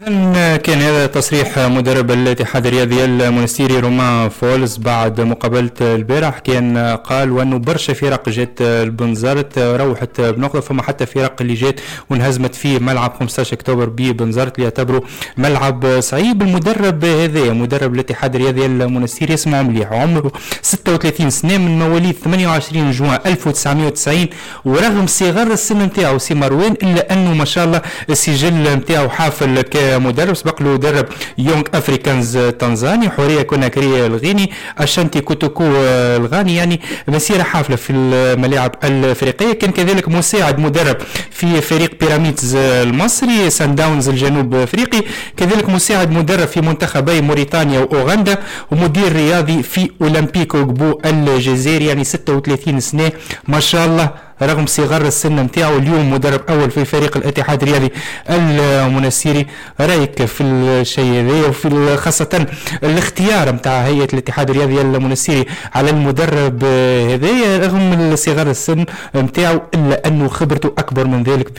كان هذا تصريح مدرب الاتحاد الرياضي المونستيري رومان فولز بعد مقابلة البارح. كان قال وانه برشا فرق جات البنزرت روحت بنقطة، فما حتى فرق اللي جات وانهزمت في ملعب 15 اكتوبر ببنزرت اللي يعتبروا ملعب صعيب. المدرب هذا مدرب الاتحاد الرياضي المونستيري اسمه مليح، عمره 36 سنة، من مواليد 28 جوان 1990، ورغم صغر السن نتاعو سي مروان الا انه ما شاء الله السجل نتاعو حافل مدرب. سبق له درب يونغ افريكانز تنزاني، حوريه كوناكري الغيني، اشانتي كوتوكو الغاني، يعني مسيره حافله في الملاعب الافريقيه. كان كذلك مساعد مدرب في فريق بيراميدز المصري، سان داونز الجنوب افريقي، كذلك مساعد مدرب في منتخبي موريتانيا واوغندا، ومدير رياضي في اولمبيك اوغبو الجزائر. يعني 36 سنه ما شاء الله رغم صغر السن نتاعو. اليوم مدرب اول في فريق الاتحاد الرياضي المونستيري. رايك في الشيء هذا وفي خاصه الاختيار نتاع هيئه الاتحاد الرياضي المونستيري على المدرب هذا رغم صغر السن نتاعو الا انه خبرته اكبر من ذلك،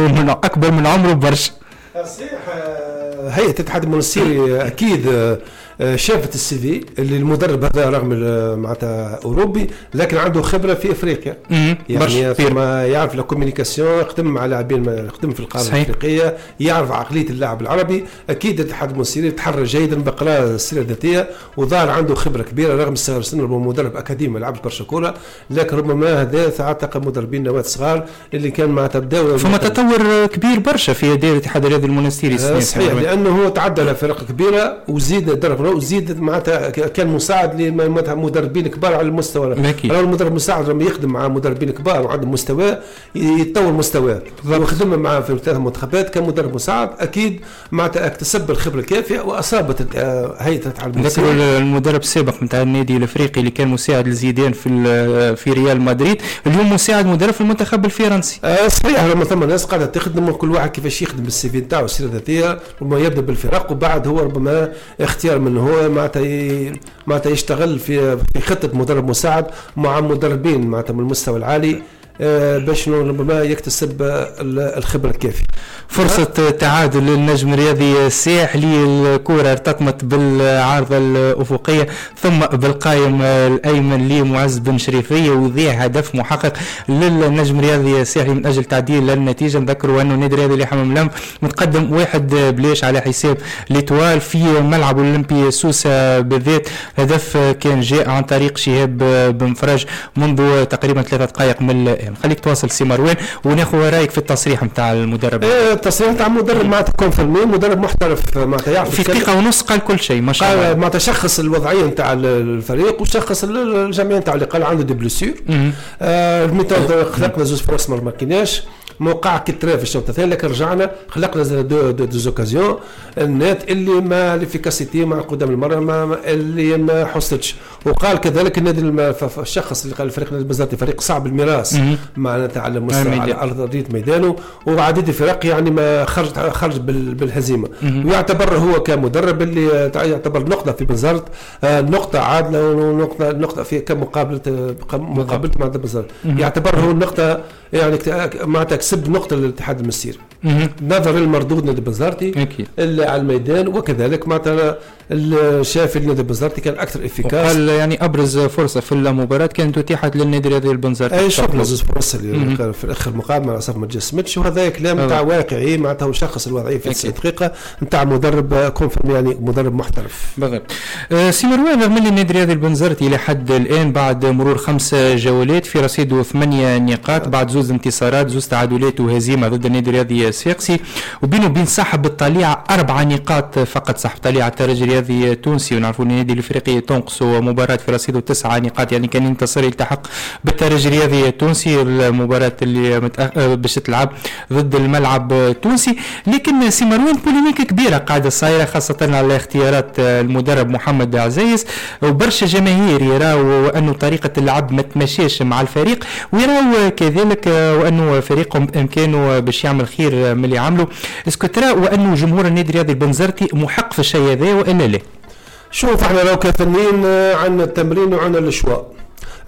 اكبر من عمره برشا. صحيح. هيئه الاتحاد المونستيري اكيد شافت السي في اللي المدرب هذا رغم معناتها اوروبي لكن عنده خبره في افريقيا، يعني ما يعرف الكوميونيكاسيون، يخدم مع لاعبين، يخدم في القاره الافريقيه، يعرف عقليه اللاعب العربي. اكيد الاتحاد المونستيري تحرى جيدا بقراءه السيره الذاتيه وظهر عنده خبره كبيره رغم صغر سنه. ربما مدرب اكاديمي ما لعبش برشا كوره، لكن ربما هذا ساعات مدربين نواه صغار اللي كان معناتها بداوا فما تطور كبير برشا في دائره الاتحاد الرياضي المونستيري. صحيح، لانه هو تعدى على فرق كبيره وزيد درب وزيد معناتها كان مساعد لمدربين كبار على المستوى. المدرب المساعد لما يخدم مع مدربين كبار وعنده مستوى يتطور مستواه، وخدم معه في 3 منتخبات كمدرب مساعد، اكيد معناتها اكتسب الخبره الكافيه واصابت هيئه الاتحاد. ذكر المدرب السابق نتاع النادي الافريقي اللي كان مساعد لزيدان في ريال مدريد، اليوم مساعد مدرب في المنتخب الفرنسي. صحيح، لما ثم ناس قاعده تخدم كل واحد كيفاش يخدم السي في نتاعو السيره الذاتيه، ربما يبدا بالفرق وبعد هو ربما اختيار من هو معناتها يشتغل في خطه مدرب مساعد مع مدربين معناتها من المستوى العالي باش ربما يكتسب الخبره الكافيه. فرصه تعادل للنجم الرياضي الساحلي، الكره ارتطمت بالعارضه الافقيه ثم بالقائم الايمن لمعز بن شريفيه، وذيع هدف محقق للنجم الرياضي الساحلي من اجل تعديل النتيجه. نذكروا انه النادي الرياضي لحمام لم متقدم 1-0 على حساب ليتوال في ملعب اولمبي سوسه بالذات. هدف كان جاء عن طريق شهاب بن فرج منذ تقريبا 3 دقائق من الان. خليك تواصل سي مروان وناخذ رايك في التصريح نتاع المدرب. التصريح نتاع المدرب معناتها كونفيرمي، مدرب محترف معناتها يعرف في دقيقه ونص قال كل شيء ما شاء الله. معناتها شخص الوضعيه نتاع الفريق وشخص الجمعيه نتاع اللي قال عنده دي بليسيور. الميتود خلقنا زوج فرص ما كيناش، موقع كترا في الشوط الثاني، لكن رجعنا خلقنا دو زوكازيون النات اللي ما ليفيكاسيتي مع قدام المرمى اللي ما حصلتش. وقال كذلك النادي الشخص اللي قال الفريق النادي البنزرتي فريق صعب الميراث معناتها على مستوى على ارضيه ميدانه، وعديد الفرق يعني ما خرج بالهزيمه. ويعتبر هو كمدرب اللي يعتبر نقطه في بنزرت، نقطه عادله ونقطه في كمقابله مع بنزرت، يعتبر هو النقطه يعني معناتها كسب نقطه للاتحاد المسيري نظرا للمردود نادي بنزرتي اللي على الميدان، وكذلك معناتها شاف النادي البنزرتي كان اكثر افيكاس. وقال يعني ابرز فرصه في المباراه كانت اتيحت للنادي الرياضي البنزرتي. اي شفنا زوج فرص اللي في الاخر مقابله صف ما تجسمتش، وهذا كلام تاع واقعي معناتها وشخص الوضعيه في 90 دقيقه نتاع مدرب كونفيرم يعني مدرب محترف. بالضبط. سي مروان، رغم النادي الرياضي البنزرتي لحد الان بعد مرور 5 جولات في رصيده 8 نقاط بعد 2 انتصارات 2 تعادلات وهزيمه ضد النادي الرياضي الصفاقسي، وبينه وبين صاحب الطليعه 4 نقاط فقط. صاحب طليعه الترجي الرياضي التونسي، ونعرفوا النادي الافريقي تنقص مباراه في رصيده 9 نقاط، يعني كان ينتصر يلتحق بالترجي الرياضي التونسي المباراه اللي باش تلعب ضد الملعب التونسي. لكن سي مروان بوليميك كبيره قاعده صايره خاصه على اختيارات المدرب محمد عزيز، وبرشا جماهير يراو انه طريقه اللعب ما تمشيش مع الفريق، ويراو كذلك وانه فريقهم بامكانه باش يعمل خير من اللي عمله. اسكو ترى وانه جمهور النادي الرياضي البنزرتي محق في الشيء هذا والا لا؟ شوف احنا لو كفنين عندنا التمرين وعندنا الشواء.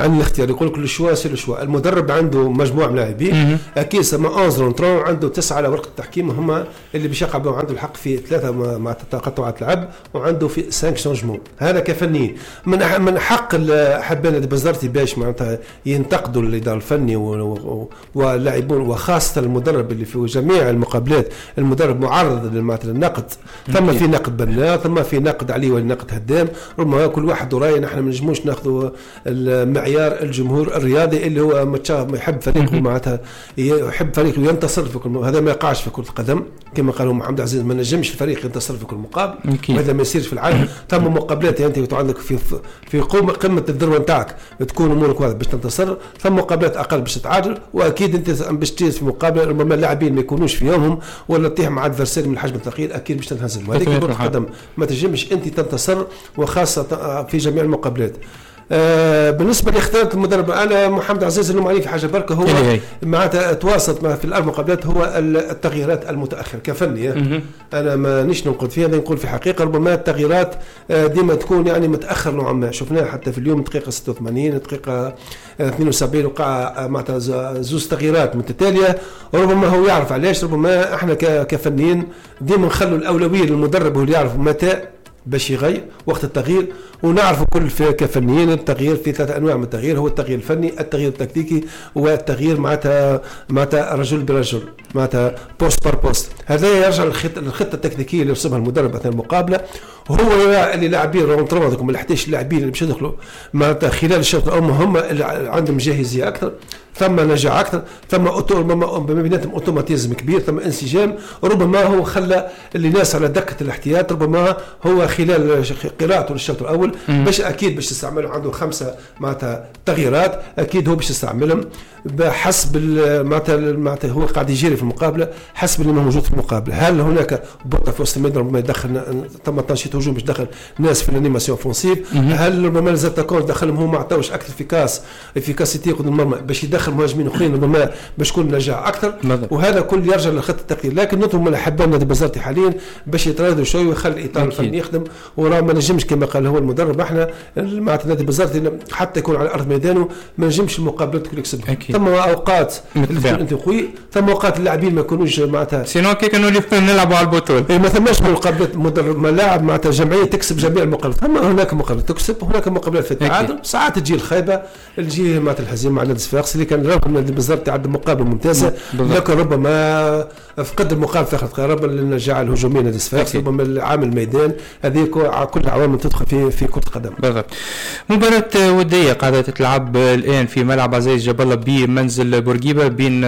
عندي الاختيار يقول لك الشوا سي الشوا. المدرب عنده مجموعه من لاعبين اكيد سما 11 رونترون عنده 9 على ورقه التحكيم هما اللي باش يقعدوا عنده الحق في 3 مع تقطعات لعب وعنده في 5 شونجمون. هذا كفنيين من حق حبينا بزرتي باش معناتها ينتقدوا الاداره الفني واللاعبون وخاصه المدرب اللي في جميع المقابلات المدرب معرض للنقد. ثم في نقد بناء ثم في نقد عليه ونقد هدام. ربما كل واحد راي نحن ما نجموش ناخذوا المعيار الجمهور الرياضي اللي هو ما يحب فريقه معناتها يحب فريقه ينتصر في كل هذا ما يقعش في كرة القدم كما قالوا محمد عزيز ما نجمش الفريق ينتصر في كل مقابل وهذا ما يصيرش في العالم. ثم مقابلات انت عندك في قمه الذروه نتاعك تكون امورك واضحه باش تنتصر. ثم مقابلات اقل باش تتعادل واكيد انت باش تجلس في مقابله ربما اللاعبين ما يكونوش في يومهم ولا تطيح مع ادفرسير من الحجم الثقيل اكيد باش تنهزم. وهذيك كرة القدم ما تنجمش انت تنتصر وخاصه في جميع المقابلات. بالنسبه لاختيار المدرب انا محمد عزيز اللي عليه في حاجه بركه هو معناتها تواصلت في الاربع مقابلات هو التغييرات المتاخره كفني. انا ما نيش ننقد فيها نقول في حقيقه ربما التغييرات ديما تكون يعني متاخر نوعا ما. شفناها حتى في اليوم دقيقه 86 دقيقه 72 وقع معناتها زوز تغييرات متتاليه. ربما هو يعرف علاش. ربما احنا كفنيين ديما نخلوا الاولويه للمدرب هو اللي يعرف متى باش يغير وقت التغيير. ونعرف كل كفنيين التغيير في 3 انواع من التغيير هو التغيير الفني التغيير التكتيكي والتغيير معناتها رجل برجل معناتها بوست بار بوست. هذا يرجع للخطه التكتيكيه اللي يرسمها المدرب اثناء المقابله. هو اللي لاعبين رونترون من 11 لاعبين اللي باش يدخلوا معناتها خلال الشوط الاول هم اللي عندهم جاهزيه اكثر ثم نجاح اكثر ثم ما بيناتهم اوتوماتيزم كبير ثم انسجام. ربما هو خلى اللي ناس على دكه الاحتياط ربما هو خلال قراءته للشوط الاول باش اكيد باش يستعملوا عنده 5 معناتها تغييرات اكيد هو باش يستعملهم بحسب معناتها هو قاعد يجري في المقابله حسب اللي موجود في المقابله. هل هناك بطه في وسط الميدان ربما يدخل ثم تنشيط هجوم باش يدخل ناس في الانيماسيون فونسيف. هل ربما الزاتاكون دخلهم هو ما عطاوش اكثر افيكاسيتي قدام المرمى باش يدخل مهاجمين اخرين ربما باش يكون نجاح اكثر. وهذا كل يرجع للخطه التقليديه. لكن نطلب من الاحباء نادي بزرتي حاليا باش يتراضوا شويه ويخلي الاطار الفني يخدم. وراه ما نجمش كما قال هو المدرب احنا مع نادي بزرتي حتى يكون على ارض ميدانه ما نجمش المقابلات كل يكسبها. ثم اوقات انت خوي ثم اوقات اللاعبين ما يكونوش معناتها سينو كي كانوا نلعبوا على البطوله ما ثماش مقابلات مدرب ما لاعب معناتها جمعيه تكسب جميع المقابلات. ثم هناك مقابلات تكسب وهناك مقابلات في التعادل. ساعات تجي الخيبه تجي معناتها الهزيمه مع نادي صفاقس اللي كان رغم نادي بزرتي عنده مقابله ممتازه لكن ربما فقد المقابله في اخر ربما النجاح الهجومي نادي صفاقس ربما عامل الميدان هذه كل عوامل تدخل في كره القدم. بالضبط. مباراه وديه قاعده تتلعب الان في ملعب عزيز جاب الله بمنزل بورقيبه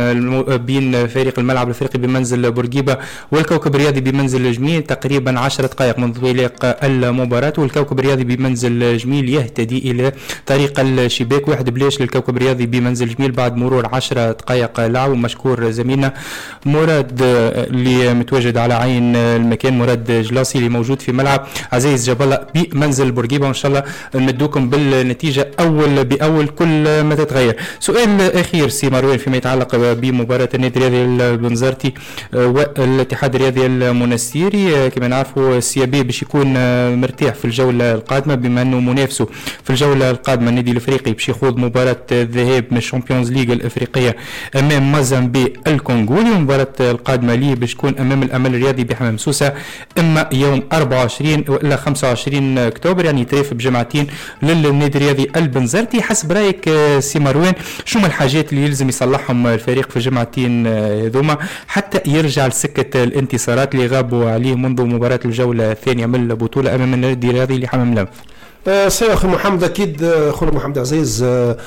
بين فريق الملعب الافريقي بمنزل بورقيبه والكوكب الرياضي بمنزل جميل تقريبا 10 دقائق منذ انطلاق المباراه. والكوكب الرياضي بمنزل جميل يهتدي الى طريق الشباك 1-0 للكوكب الرياضي بمنزل جميل بعد مرور 10 دقائق لعب. ومشكور زميلنا مراد اللي متواجد على عين المكان مراد جلاصي اللي موجود في ملعب عزيز جاب الله بمنزل بورقيبه وان شاء الله نمدوكم بالنتيجه اول باول كل ما تتغير. سؤال اخير سي مروان فيما يتعلق بمباراه النادي الرياضي البنزرتي والاتحاد الرياضي المنستيري. كما نعرفوا السيابي باش يكون مرتاح في الجوله القادمه بما انه منافسه في الجوله القادمه النادي الافريقي باش يخوض مباراه الذهاب من الشامبيونز ليغ الافريقيه امام مازامبي الكونغولي. المباراه القادمه ليه باش تكون امام الامل الرياضي بحمام سوسه اما يوم 24 والا 25 اكتوبر يعني يتريف بجمعتين للنادي الرياضي البنزرتي. حسب رايك سي مروان شنو الحاجات اللي يلزم يصلحهم الفريق في الجمعتين هذوما حتى يرجع لسكه الانتصارات اللي غابوا عليه منذ مباراه الجوله الثانيه من البطوله امام النادي الرياضي لحمام لم؟ سي اخي محمد اكيد اخونا محمد عزيز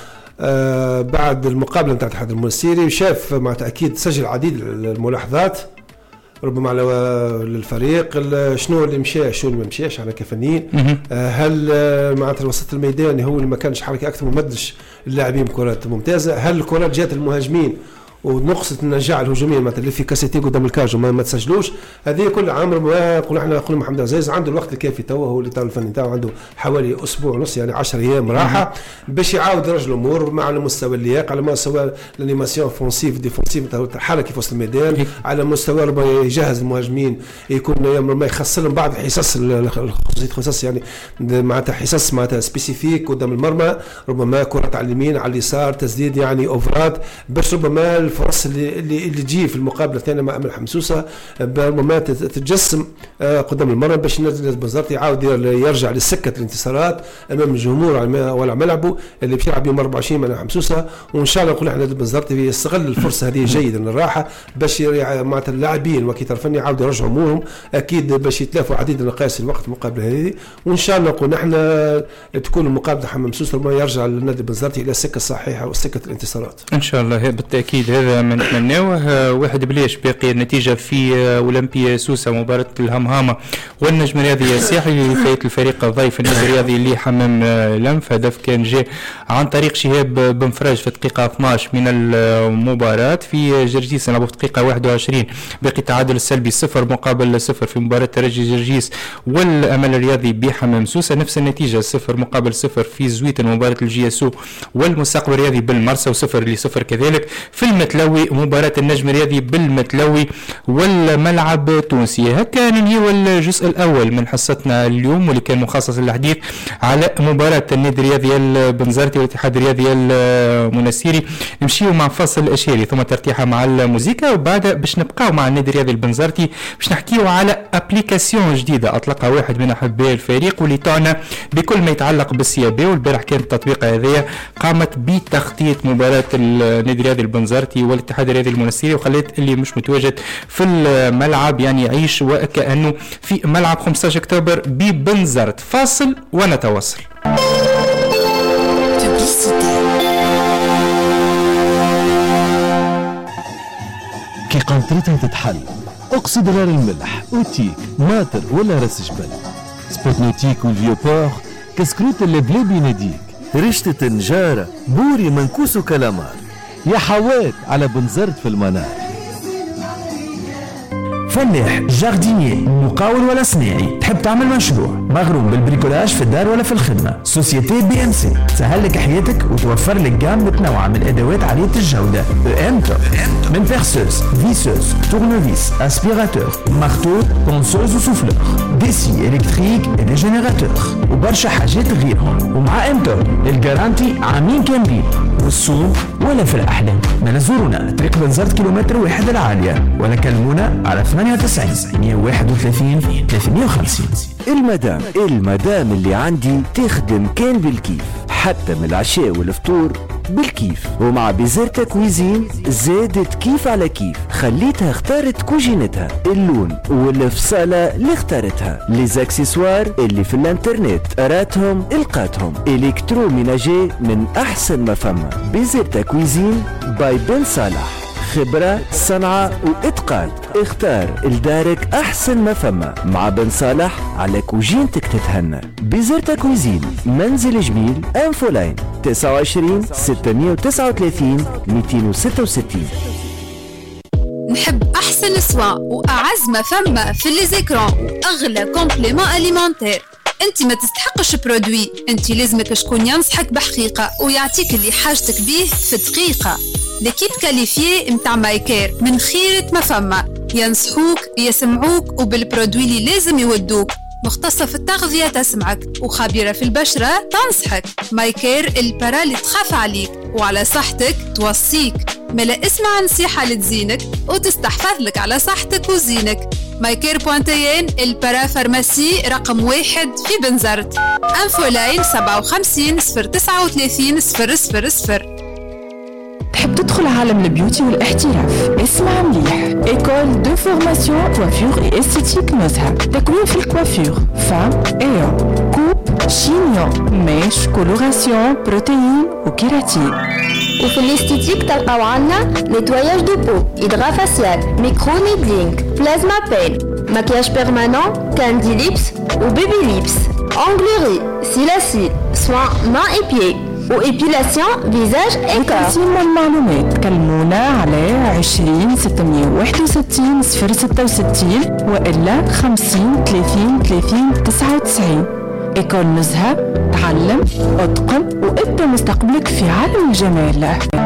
بعد المقابله نتاع الاتحاد المنستيري شاف مع تاكيد سجل عديد الملاحظات ربما على الفريق شنو اللي مشى شنو اللي ما مشاش على كفنيين. هل معناتها وسط الميدان هو اللي ما كانش حركه اكثر ما مدش اللاعبين كرات ممتازه. هل الكرات جات المهاجمين ونقصة النجاح الهجومية مثلا الافيكاسيتي قدام الكاجو ما تسجلوش. هذه كل عامر ما نقول احنا نقول محمد عزيز عنده الوقت الكافي توا، هو اللي الفني تاعو عنده حوالي اسبوع ونص يعني 10 ايام راحه باش يعاود يرجع الامور مع مستوى اللياقه، على مستوى الانيماسيون فونسيف ديفونسيف الحركه في وسط الميدان، على مستوى ربما يجهز المهاجمين يكون ما يخسر لهم بعض الحصص الخصوصيات يعني معناتها حصص معناتها سبيسيفيك قدام المرمى، ربما كره على اليمين على اليسار تسديد يعني اوفرات باش ربما الفرص اللي تجي في المقابله الثانيه مع امل حمسوسه ربما تتجسم قدام المرمى باش نادي بنزرت يعاود يرجع لسكه الانتصارات امام الجمهور ولا ملعبه اللي باش يلعب يوم 24 مع حمسوسه. وان شاء الله نقول احنا نادي بنزرت يستغل الفرصه هذه جيدا للراحه باش معناتها اللاعبين وكيل الفني يعاودوا يرجعوا امورهم اكيد باش يتلافوا عديد النقائص الوقت المقابله هذه. وان شاء الله نقول احنا تكون المقابله حمام سوسه ربما يرجع النادي بنزرت الى السكه الصحيحه وسكه الانتصارات ان شاء الله. بالتاكيد هذا ما نتمناوه. واحد بليش باقي النتيجه في اولمبيا سوسه مباراه الهمهامه والنجم الرياضي الساحلي فايت الفريق الضيف النادي الرياضي اللي حمام لنف. هدف كان جاء عن طريق شهاب بن فرج في الدقيقه 12 من المباراه. في جرجيس لعبوا في الدقيقه 21 باقي التعادل السلبي 0-0 في مباراه ترجي جرجيس والامل الرياضي بحمام سوسه. نفس النتيجه 0-0 في زويت مباراه الجياسو والمستقبل الرياضي بالمرسى و0-0 كذلك في المتلوي مباراه النجم الرياضي بالمتلوي والملعب التونسي. هكا ننهي الجزء الاول من حصتنا اليوم واللي كان مخصص للحديث على مباراه النادي الرياضي البنزرتي والاتحاد الرياضي المنستيري. نمشيو مع فاصل اشاري ثم ترتيحه مع الموسيقى وبعد باش نبقاو مع النادي الرياضي البنزرتي باش نحكيو على ابليكاسيون جديده اطلقها واحد من احباء الفريق واللي تعنى بكل ما يتعلق بالسيابي. والبارح كان التطبيق هذايا قامت بتخطيط مباراه النادي الرياضي البنزرتي والاتحاد الرياضي المنستيري وخلت اللي مش متواجد في الملعب يعني يعيش وكأنه في ملعب 15 اكتوبر ببنزرت. فاصل ونتواصل. كي قنطرتها تتحل اقصد غير الملح اوتيك ماتر ولا راس جبل سبوتنوتيك والفيوبور كسكروت اللي بلا بيناديك رشتة نجارة بوري منكوس وكلامار يا حوات على بنزرت في المنار. فلاح جاردينير مقاول ولا صناعي تحب تعمل مشروع مغروم بالبريكولاج في الدار ولا في الخدمة سوسيتي بي ام سي تسهل لك حياتك وتوفر لك جام متنوعة من الادوات عالية الجودة ام توب من بيرسوس فيسوس تورنوفيس اسبيراتور مارتو بونسوز وسوفلور ديسي الكتريك ريجينيراتور وبرشا حاجات غيرهم. ومع ام توب الجارانتي عامين كاملين والصوم ولا في الاحلام. ما زورونا طريق بنزرت كيلومتر واحد العالية ولا كلمونا على 98 131 350. المدام اللي عندي تخدم كان بالكيف حتى من العشاء والفطور بالكيف. ومع بيزرتا كويزين زادت كيف على كيف خليتها اختارت كوجينتها اللون والفصالة اللي اختارتها ليزاكسيسوار اللي في الانترنت راتهم القاتهم الكتروميناجي من احسن ما فما. بيزرتا كويزين باي بن صالح خبرة صنعة وإتقان. اختار لدارك أحسن ما فما مع بن صالح على كوجينتك تتهنى. بيزرتا كويزين منزل جميل أنفولاين 29 639 266. نحب أحسن سوا وأعز ما فما في لي زيكرون وأغلى كومبليمون أليمونتير. انت ما تستحقش برودوي، انت لازمك شكون ينصحك بحقيقة ويعطيك اللي حاجتك بيه في دقيقة. ليكيب كاليفيي متاع مايكير من خيرة ما فما ينصحوك يسمعوك وبالبرودوي اللي لازم يودوك. مختصة في التغذية تسمعك وخبيرة في البشرة تنصحك. مايكير البرا اللي تخاف عليك وعلى صحتك توصيك. ملا اسمع نصيحة لتزينك وتستحفظ لك على صحتك وزينك. مايكير بوانتيين البرا فارماسي رقم 1 في بنزرت. انفولاين 57 039 000. تحب تدخل عالم البيوتي والاحتراف؟ اسمع مليح. ايكول دو فورماسيون كوافير اي استيتيك نزهة. تكوين في الكوافير فام ايو كوب شينيون ميش كولوراسيون بروتين وكيراتين. وفي الاستيتيك تلقاو عنا نيتواياج دو بو إدغا فاسيال ميكرو نيدلينغ بلازما بين مكياج بيرمانون كاندي ليبس وبيبي ليبس أنجليري سيلاسيل سوان مان اي بيي وإبيلاسيون فيزاج إيكا. لتقسيم المعلومات كلمونا على 20 661 066 وإلا 50 30 30 99. إيكول نزهة، تعلم، اتقن وابدأ مستقبلك في عالم الجمال.